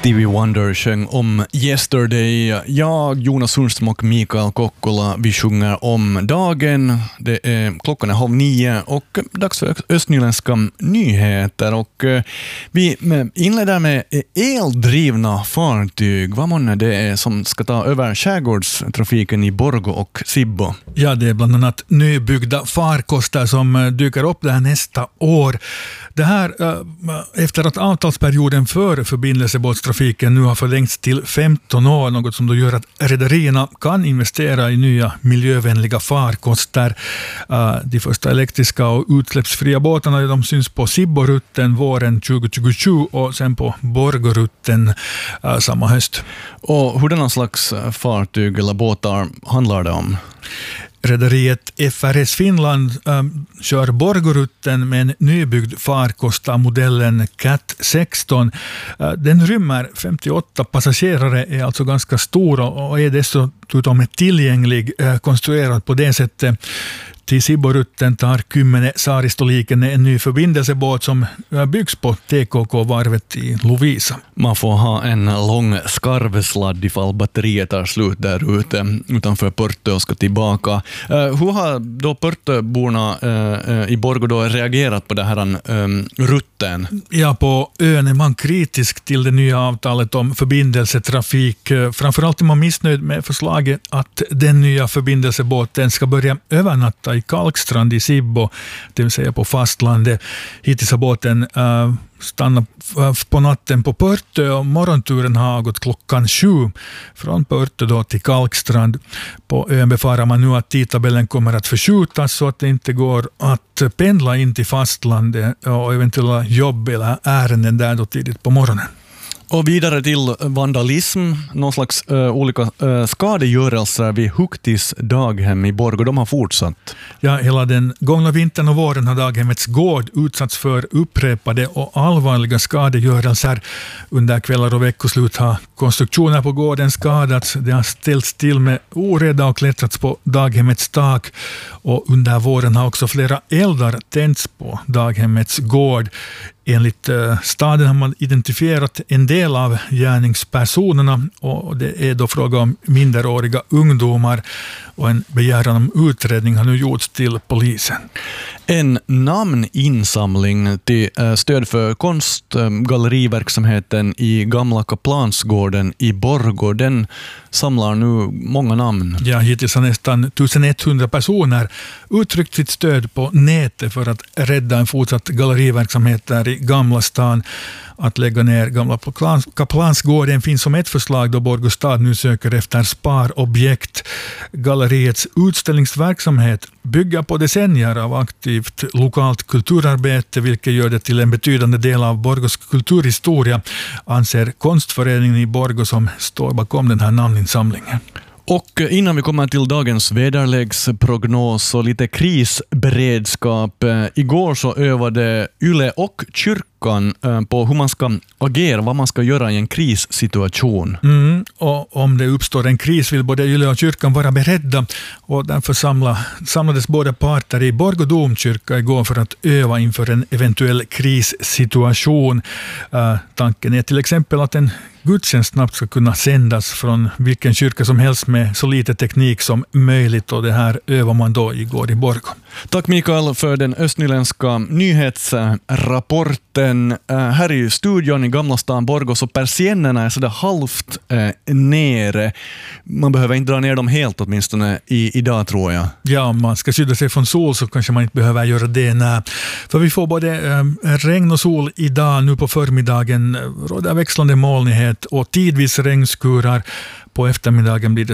Stevie Wonder sjöng om Yesterday. Jag, Jonas Sundström och Mikael Kokkola, vi sjunger om dagen. Klockan är 8:30 och dags för östnyländska nyheter. Och vi inleder med eldrivna fartyg. Vad månne det är som ska ta över skärgårdstrafiken i Borgå och Sibbo? Ja, det är bland annat nybyggda farkoster som dyker upp där nästa år. Det här efter att avtalsperioden för förbindelsebåtstrafiken nu har förlängts till 15 år, något som då gör att rederierna kan investera i nya miljövänliga farkoster. De första elektriska och utsläppsfria båtarna de syns på Sibborutten våren 2027 och sen på Borgårutten samma höst. Och hurdana slags fartyg eller båtar handlar det om? Rederiet FRS Finland kör Borgårutten med en nybyggd farkost av modellen CAT 16. Den rymmer 58 passagerare, är alltså ganska stor och är dessutom tillgänglig, konstruerad på det sättet. Till Sibborutten tar Kymmene Saaristoliiken en ny förbindelsebåt som byggs på TKK-varvet i Lovisa. Man får ha en lång skarvsladd ifall batteriet tar slut där ute utanför Pörtö och ska tillbaka. Hur har då Pörtöborna i Borgå då reagerat på det här rutten? Ja, på ön är man kritisk till det nya avtalet om förbindelsetrafik. Framförallt är man missnöjd med förslaget att den nya förbindelsebåten ska börja övernatta i Kalkstrand i Sibbo, det vill säga på fastlandet. Hittills har båten stannat på natten på Pörtö och morgonturen har gått klockan 7 från Pörtö då till Kalkstrand. På ön befarar man nu att tidtabellen kommer att förskjutas så att det inte går att pendla in till fastlandet och eventuella jobb eller ärenden där då tidigt på morgonen. Och vidare till vandalism, någon slags olika skadegörelser vid Huktis daghem i Borgå, de har fortsatt. Ja, hela den gångna vintern och våren har daghemmets gård utsatts för upprepade och allvarliga skadegörelser. Under kvällar och veckoslut har konstruktioner på gården skadats, det har ställts till med oreda och klättrats på daghemmets tak. Och under våren har också flera eldar tänts på daghemmets gård. Enligt staden har man identifierat en del av gärningspersonerna och det är då fråga om minderåriga ungdomar och en begäran om utredning har nu gjorts till polisen. En namninsamling till stöd för konstgalleriverksamheten i Gamla Kaplansgården i Borgå, den samlar nu många namn. Ja, hittills har nästan 1100 personer uttryckt sitt stöd på nätet för att rädda en fortsatt galleriverksamhet där i Gamla stan. Att lägga ner Gamla Kaplansgården finns som ett förslag då Borgå stad nu söker efter sparobjekt. Galleriets utställningsverksamhet bygger på decennier av aktivt lokalt kulturarbete, vilket gör det till en betydande del av Borgås kulturhistoria, anser konstföreningen i Borgå som står bakom den här namninsamlingen. Och innan vi kommer till dagens väderleksprognos och lite krisberedskap. Igår så övade Yle och kyrkan på hur man ska agera, vad man ska göra i en krissituation. Och om det uppstår en kris vill både Yle och kyrkan vara beredda och därför samlades båda parter i Borgå domkyrka igår för att öva inför en eventuell krissituation. Tanken är till exempel att en gudstjänst snabbt ska kunna sändas från vilken kyrka som helst med så lite teknik som möjligt och det här övar man då igår i Borgå. Tack Mikael för den östnyländska nyhetsrapporten. Här i studion i Gamla stan Borgå så persiennerna är sådär halvt nere. Man behöver inte dra ner dem helt åtminstone idag tror jag. Ja, om man ska skydda sig från sol så kanske man inte behöver göra det. Nej. För vi får både regn och sol idag. Nu på förmiddagen råder växlande molnighet och tidvis regnskurar. På eftermiddagen blir det